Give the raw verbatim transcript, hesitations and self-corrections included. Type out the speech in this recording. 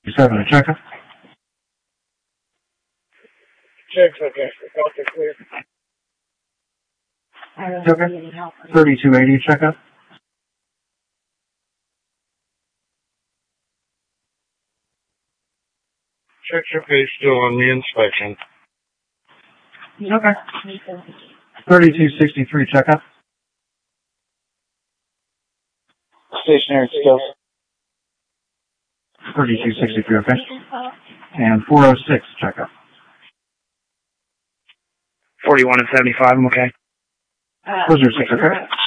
seven, a checkup. Check's okay. Okay, clear. Okay. thirty-two eighty, checkup. Check's okay, still on the inspection. Okay. thirty-two sixty-three, checkup. Stationary still. thirty-two sixty-three, okay. And four oh six, checkup. forty-one and seventy-five, I'm okay. Those are six, okay.